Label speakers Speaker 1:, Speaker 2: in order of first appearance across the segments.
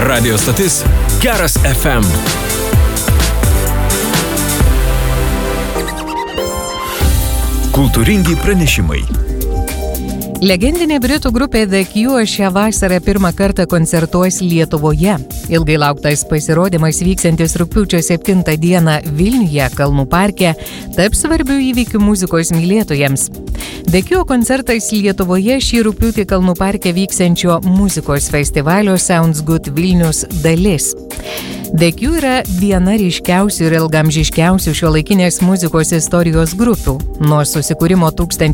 Speaker 1: Radio stotis Geras FM. Kultūringi pranešimai.
Speaker 2: Legendinė britų grupė The Cure šią vasarą pirmą kartą koncertuos Lietuvoje. Ilgai lauktas pasirodymas vyksiantis rugpjūčio 7 dieną Vilniuje, Kalnų parke, taps svarbių įvykių muzikos mylėtojams. The Cure koncertas Lietuvoje šį rugpjūtį Kalnų parke vyksiančio muzikos festivalio Sounds Good Vilnius dalis. The Cure yra viena ryškiausių ir ilgamžiškiausių šiuolaikinės muzikos istorijos grupių. Nuo susikūrimo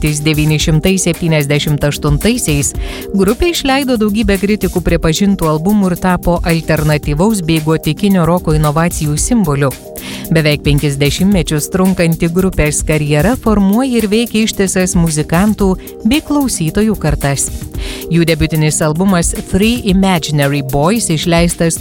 Speaker 2: 1978-aisiais grupė išleido daugybę kritikų pripažintų albumų ir tapo alternatyvaus bei gotikinio roko inovacijų simboliu. Beveik 50 metus trunkanti grupės karjera formuoja ir veikia ištisas muzikantų bei klausytojų kartas. Jų debiutinis albumas Three Imaginary Boys, išleistas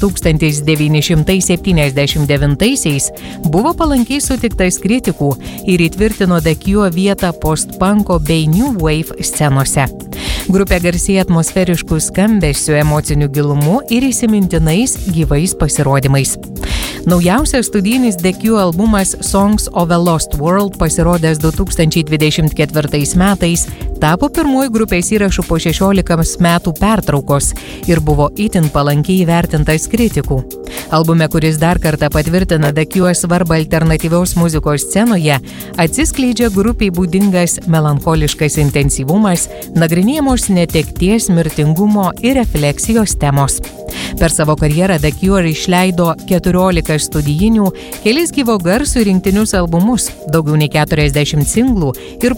Speaker 2: 1979-aisiais, buvo palankiai sutiktas kritikų ir įtvirtino The Cure vietą post-punko bei new wave scenose. Grupė garsėja atmosferiškų skambesių, emocinių gilumu ir įsimintinais gyvais pasirodymais. Naujausias studijinis The Cure albumas Songs of a Lost World, pasirodęs 2024 metais, tapo pirmuoju grupės įrašu po 16 metų pertraukos ir buvo itin palankiai įvertintas kritikų. Albume, kuris dar kartą patvirtina The Cure svarbą alternatyviaus muzikos scenoje, atsiskleidžia grupiai būdingas melancholiškas intensyvumas, nagrinėjamos netekties, mirtingumo ir refleksijos temos. Per savo karjerą The Cure išleido 14 studijinių, kelis gyvo garsų rinktinius albumus, daugiau nei 40 singlų ir